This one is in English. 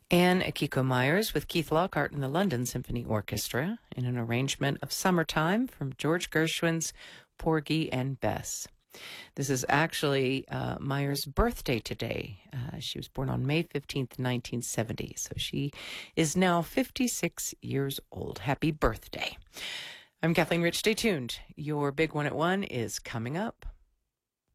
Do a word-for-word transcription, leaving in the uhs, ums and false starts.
Anne Akiko Myers with Keith Lockhart and the London Symphony Orchestra in an arrangement of Summertime from George Gershwin's Porgy and Bess. This is actually uh, Myers' birthday today. Uh, she was born on May fifteenth, nineteen seventy, so she is now fifty-six years old. Happy birthday. I'm Kathleen Rich. Stay tuned. Your Big One at One is coming up.